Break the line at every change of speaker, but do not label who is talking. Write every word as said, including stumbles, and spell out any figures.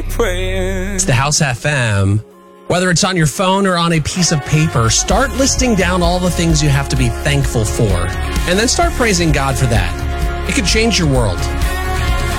praying.
It's the House F M. Whether it's on your phone or on a piece of paper, start listing down all the things you have to be thankful for. And then start praising God for that. It could change your world.